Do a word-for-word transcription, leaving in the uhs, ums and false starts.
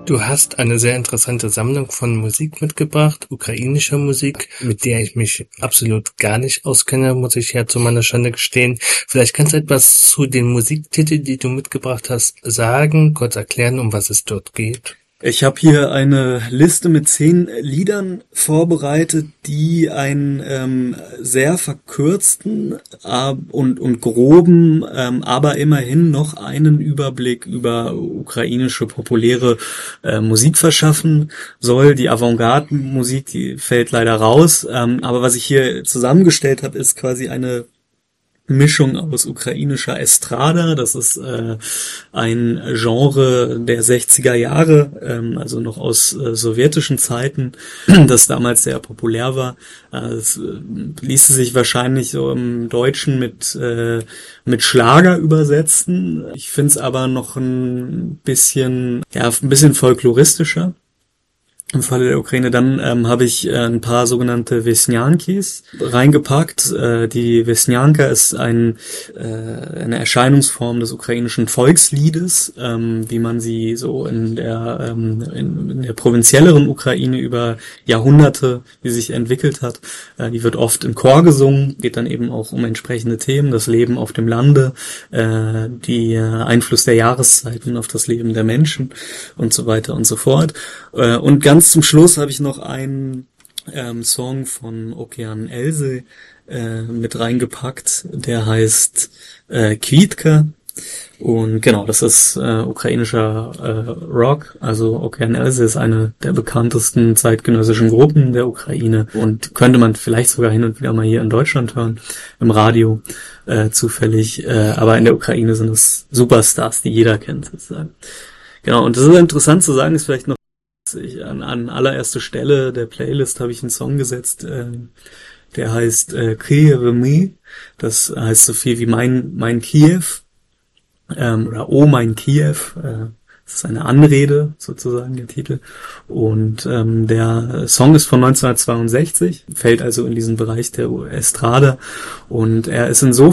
Du hast eine sehr interessante Sammlung von Musik mitgebracht, ukrainischer Musik, mit der ich mich absolut gar nicht auskenne, muss ich ja zu meiner Schande gestehen. Vielleicht kannst du etwas zu den Musiktiteln, die du mitgebracht hast, sagen, kurz erklären, um was es dort geht. Ich habe hier eine Liste mit zehn Liedern vorbereitet, die einen ähm, sehr verkürzten äh, und und groben, ähm, aber immerhin noch einen Überblick über ukrainische populäre äh, Musik verschaffen soll. Die Avantgarde-Musik, die fällt leider raus, ähm, aber was ich hier zusammengestellt habe, ist quasi eine Mischung aus ukrainischer Estrada, das ist äh, ein Genre der sechziger Jahre, ähm, also noch aus äh, sowjetischen Zeiten, das damals sehr populär war. Äh, es äh, ließe sich wahrscheinlich so im Deutschen mit äh, mit Schlager übersetzen. Ich finde es aber noch ein bisschen, ja, ein bisschen folkloristischer. Im Falle der Ukraine. Dann ähm, habe ich äh, ein paar sogenannte Vesnjankis reingepackt. Äh, die Vesnjanka ist ein, äh, eine Erscheinungsform des ukrainischen Volksliedes, ähm, wie man sie so in der, ähm, in, in der provinzielleren Ukraine über Jahrhunderte, wie sich entwickelt hat. Äh, die wird oft im Chor gesungen, geht dann eben auch um entsprechende Themen, das Leben auf dem Lande, äh, die äh, Einfluss der Jahreszeiten auf das Leben der Menschen und so weiter und so fort. Äh, und ganz Ganz zum Schluss habe ich noch einen ähm, Song von Okean Elzy äh, mit reingepackt, der heißt äh, Kvitka. Und genau, das ist äh, ukrainischer äh, Rock. Also Okean Elzy ist eine der bekanntesten zeitgenössischen Gruppen der Ukraine und könnte man vielleicht sogar hin und wieder mal hier in Deutschland hören, im Radio äh, zufällig. Äh, aber in der Ukraine sind es Superstars, die jeder kennt sozusagen. Genau, und das ist interessant zu sagen, ist vielleicht noch Ich, an, an allererste Stelle der Playlist habe ich einen Song gesetzt, äh, der heißt äh, Kiev Me. Das heißt so viel wie mein mein Kiew ähm, oder Oh mein Kiew. Äh, das ist eine Anrede sozusagen, der Titel. Und ähm, der Song ist von neunzehnhundertzweiundsechzig, fällt also in diesen Bereich der Estrada und er ist insofern